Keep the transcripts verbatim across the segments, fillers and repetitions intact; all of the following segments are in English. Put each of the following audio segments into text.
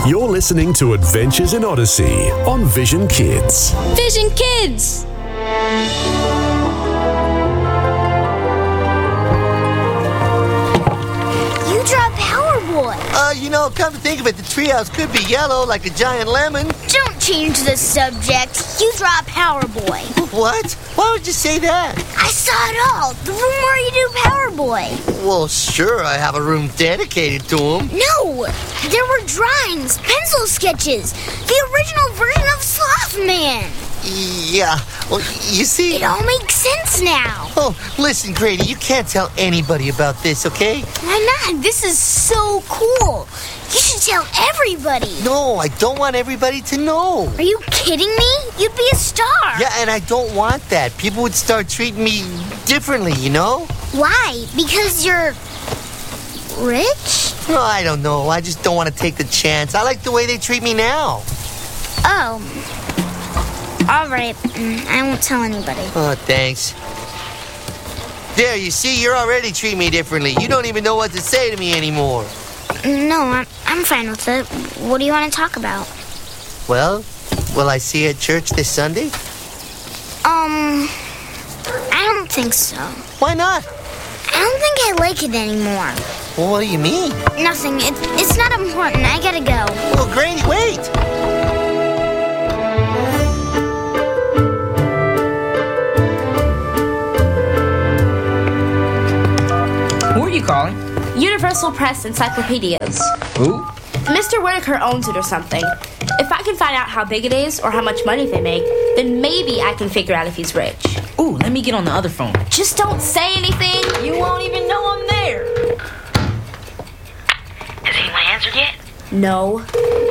You're listening to Adventures in Odyssey on Vision Kids. Vision Kids! You draw Power Boy. Uh, you know, come to think of it, the treehouse could be yellow like a giant lemon. Don't change the subject. You draw Power Boy. What? Why would you say that? I saw it all. The room where you do Power Boy. Well, sure, I have a room dedicated to him. No, there were drawings, pencil sketches, the original version of Slothman. Yeah, well, you see... It all makes sense now. Oh, listen, Grady, you can't tell anybody about this, okay? Why not? This is so cool. You should tell everybody. No, I don't want everybody to know. Are you kidding me? You'd be a star. Yeah, and I don't want that. People would start treating me differently, you know? Why? Because you're rich? No, I don't know. I just don't want to take the chance. I like the way they treat me now. Oh. All right. I won't tell anybody. Oh, thanks. There, you see, you're already treating me differently. You don't even know what to say to me anymore. No, I'm, I'm fine with it. What do you want to talk about? Well, will I see you at church this Sunday? Um, I don't think so. Why not? I don't think I like it anymore. Well, what do you mean? Nothing. It, it's not important. I gotta go. Well, Grady, wait! Who are you calling? Universal Press Encyclopedias. Who? Mister Whitaker owns it or something. If I can find out how big it is or how much money they make, then maybe I can figure out if he's rich. Ooh, let me get on the other phone. Just don't say anything. You won't even know I'm there. Has anyone answered yet? No.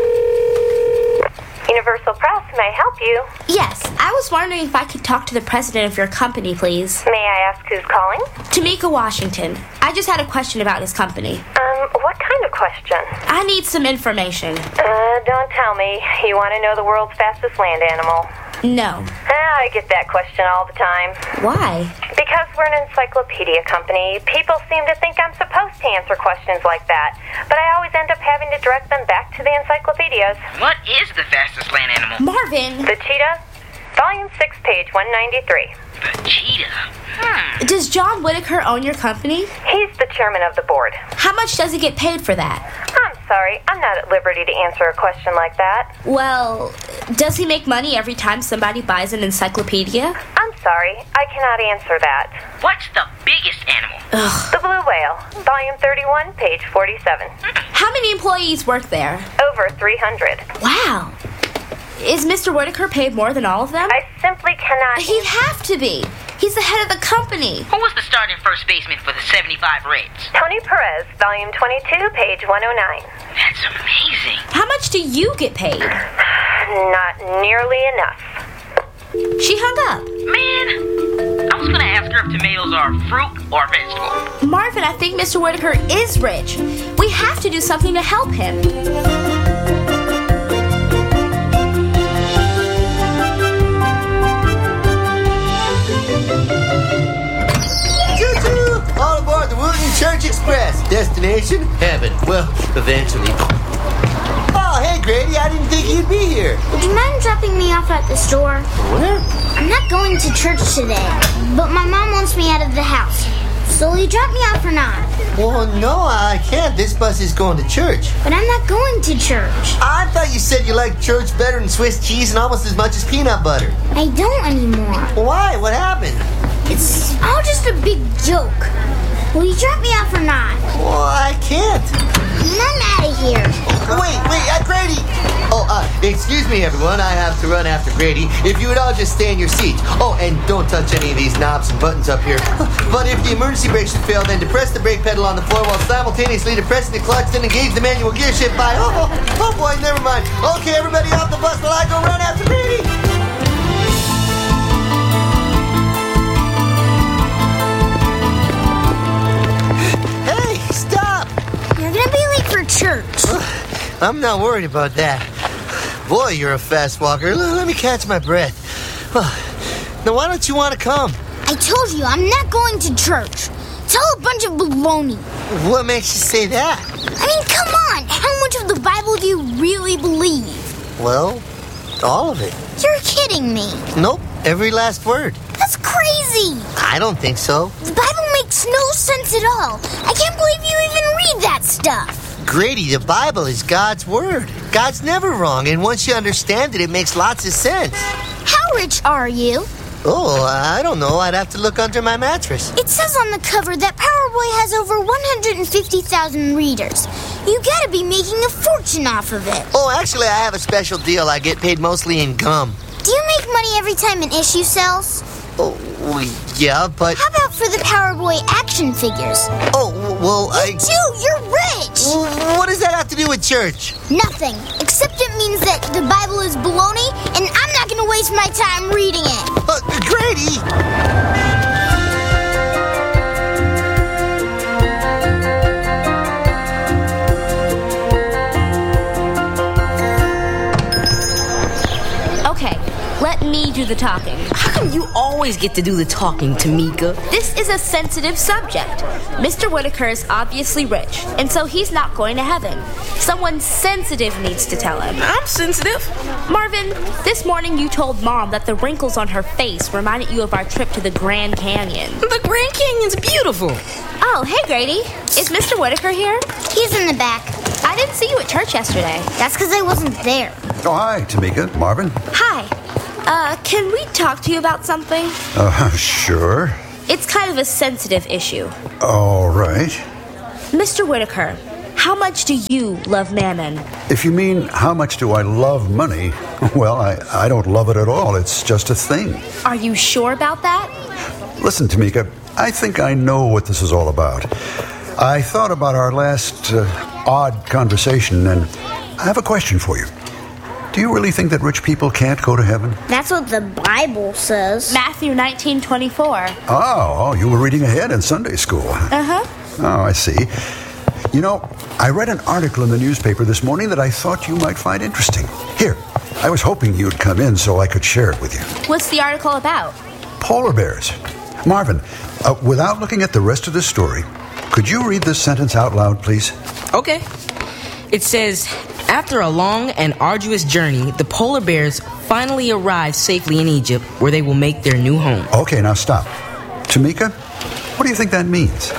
Universal Press, may I help you? Yes, I was wondering if I could talk to the president of your company, please. May I ask who's calling? Tamika Washington. I just had a question about his company. Um, what kind of question? I need some information. Uh, don't tell me. You want to know the world's fastest land animal? No. Ah, I get that question all the time. Why? Because we're an encyclopedia company, people seem to think I'm supposed to answer questions like that. But I always end up having to direct them back to the encyclopedias. What is the fastest land animal? Marvin! The cheetah? Volume six, page one ninety-three. The cheetah? Hmm. Does John Whitaker own your company? He's the chairman of the board. How much does he get paid for that? I'm sorry, I'm not at liberty to answer a question like that. Well, does he make money every time somebody buys an encyclopedia? I'm sorry, I cannot answer that. What's the biggest animal? Ugh. The blue whale, volume thirty-one, page forty-seven. How many employees work there? Over three hundred. Wow. Is Mister Whitaker paid more than all of them? I simply cannot... He'd have to be. He's the head of the company. Who was the starting first baseman for the seventy-five Reds? Tony Perez, volume twenty-two, page one oh nine. That's amazing. How much do you get paid? Not nearly enough. She hung up. Man, I was gonna ask her if tomatoes are fruit or vegetable. Marvin, I think Mister Whitaker is rich. We have to do something to help him. Choo-choo! All aboard the Wooten Church Express. Destination, heaven. Well, eventually. Oh, hey, Grady, I didn't think you'd be here. Would you mind dropping me off at the store? Where? I'm not going to church today, but my mom wants me out of the house. So will you drop me off or not? Well, no, I can't. This bus is going to church. But I'm not going to church. I thought you said you liked church better than Swiss cheese and almost as much as peanut butter. I don't anymore. Why? What happened? It's all just a big joke. Will you drop me off or not? Well, I can't. Then I'm out of here. Wait, wait, uh, Grady! Oh, uh, excuse me, everyone. I have to run after Grady. If you would all just stay in your seats. Oh, and don't touch any of these knobs and buttons up here. But if the emergency brake should fail, then depress the brake pedal on the floor while simultaneously depressing the clutch, then engage the manual gear shift by... Oh, oh, oh boy, never mind. Okay, everybody off the bus while I go run after Grady. Hey, stop! You're gonna be late for church. I'm not worried about that. Boy, you're a fast walker. L- let me catch my breath. Now, why don't you want to come? I told you, I'm not going to church. It's all a bunch of baloney. What makes you say that? I mean, come on. How much of the Bible do you really believe? Well, all of it. You're kidding me. Nope, every last word. That's crazy. I don't think so. The Bible makes no sense at all. I can't believe you even read that stuff. Grady, the Bible is God's word. God's never wrong, and once you understand it, it makes lots of sense. How rich are you? Oh, I don't know. I'd have to look under my mattress. It says on the cover that Power Boy has over one hundred fifty thousand readers. You gotta be making a fortune off of it. Oh, actually, I have a special deal. I get paid mostly in gum. Do you make money every time an issue sells? Oh, yeah, but... How about for the Power Boy action figures? Oh, well, I... You do! You're rich! What does that have to do with church? Nothing, except it means that the Bible is baloney, and I'm not gonna waste my time reading it. Uh, Grady! Okay, let me do the talking. How come you always get to do the talking, Tamika? This is a sensitive subject. Mister Whitaker is obviously rich, and so he's not going to heaven. Someone sensitive needs to tell him. I'm sensitive. Marvin, this morning you told Mom that the wrinkles on her face reminded you of our trip to the Grand Canyon. The Grand Canyon's beautiful. Oh, hey Grady. Is Mister Whitaker here? He's in the back. I didn't see you at church yesterday. That's because I wasn't there. Oh, hi, Tamika. Marvin? Hi. Uh, can we talk to you about something? Uh, sure. It's kind of a sensitive issue. All right. Mister Whitaker, how much do you love Mammon? If you mean how much do I love money, well, I, I don't love it at all. It's just a thing. Are you sure about that? Listen, Tamika, I think I know what this is all about. I thought about our last uh, odd conversation, and I have a question for you. Do you really think that rich people can't go to heaven? That's what the Bible says. Matthew nineteen twenty-four. Oh, oh, you were reading ahead in Sunday school. Uh-huh. Oh, I see. You know, I read an article in the newspaper this morning that I thought you might find interesting. Here, I was hoping you'd come in so I could share it with you. What's the article about? Polar bears. Marvin, uh, without looking at the rest of the story, could you read this sentence out loud, please? Okay. It says, after a long and arduous journey, the polar bears finally arrived safely in Egypt, where they will make their new home. Okay, now stop. Tamika, what do you think that means?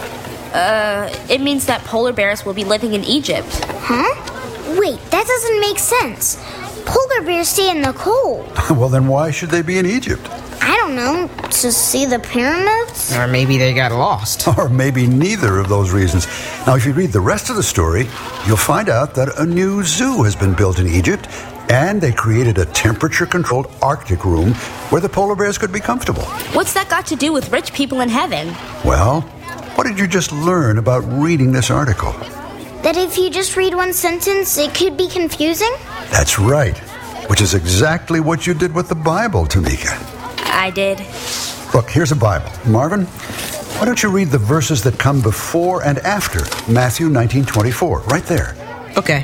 Uh, it means that polar bears will be living in Egypt. Huh? Wait, that doesn't make sense. Polar bears stay in the cold. Well, then why should they be in Egypt? I don't know, to see the pyramids? Or maybe they got lost. Or maybe neither of those reasons. Now, if you read the rest of the story, you'll find out that a new zoo has been built in Egypt, and they created a temperature-controlled Arctic room where the polar bears could be comfortable. What's that got to do with rich people in heaven? Well, what did you just learn about reading this article? That if you just read one sentence, it could be confusing? That's right, which is exactly what you did with the Bible, Tamika. I did. Look, here's a Bible. Marvin, why don't you read the verses that come before and after Matthew nineteen twenty-four, right there. Okay.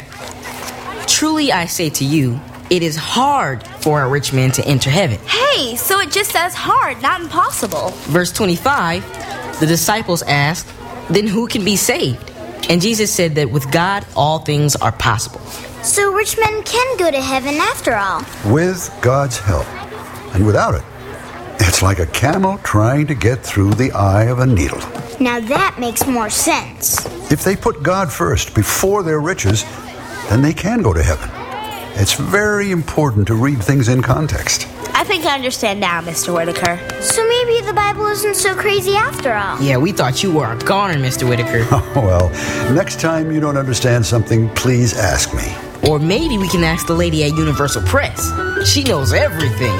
Truly I say to you, it is hard for a rich man to enter heaven. Hey, so it just says hard, not impossible. Verse twenty-five, the disciples asked, then who can be saved? And Jesus said that with God, all things are possible. So rich men can go to heaven after all. With God's help. And without it, it's like a camel trying to get through the eye of a needle. Now that makes more sense. If they put God first before their riches, then they can go to heaven. It's very important to read things in context. I think I understand now, Mister Whitaker. So maybe the Bible isn't so crazy after all. Yeah, we thought you were a goner, Mister Whitaker. Oh, well, next time you don't understand something, please ask me. Or maybe we can ask the lady at Universal Press. She knows everything.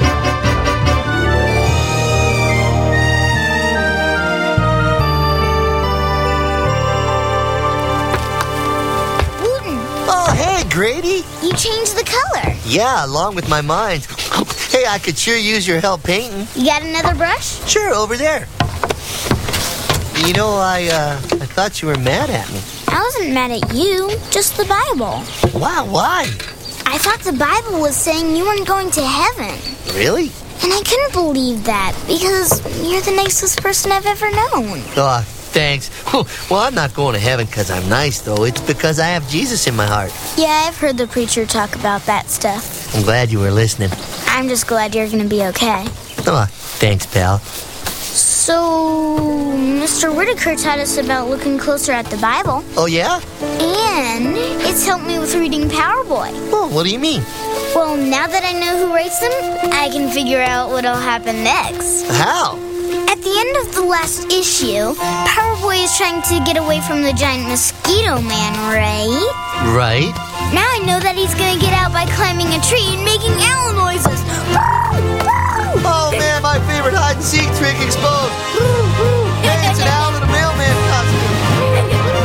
Grady? You changed the color. Yeah, along with my mind. Hey, I could sure use your help painting. You got another brush? Sure, over there. You know, I, uh, I thought you were mad at me. I wasn't mad at you, just the Bible. Wow, why? I thought the Bible was saying you weren't going to heaven. Really? And I couldn't believe that, because you're the nicest person I've ever known. Oh, thanks. Well, I'm not going to heaven because I'm nice, though. It's because I have Jesus in my heart. Yeah, I've heard the preacher talk about that stuff. I'm glad you were listening. I'm just glad you're going to be okay. Oh, thanks, pal. So, Mister Whitaker taught us about looking closer at the Bible. Oh, yeah? And it's helped me with reading Power Boy. Oh, what do you mean? Well, now that I know who writes them, I can figure out what'll happen next. How? At the end of the last issue, Power Boy is trying to get away from the giant mosquito man, right? Right. Now I know that he's gonna get out by climbing a tree and making owl noises. Oh, man, my favorite hide-and-seek trick exposed.